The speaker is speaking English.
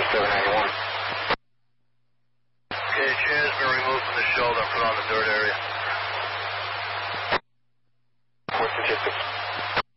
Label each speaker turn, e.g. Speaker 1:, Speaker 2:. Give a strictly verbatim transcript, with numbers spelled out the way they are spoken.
Speaker 1: seven ninety-one.
Speaker 2: Okay, chair's been removed from the shoulder and put on the dirt area.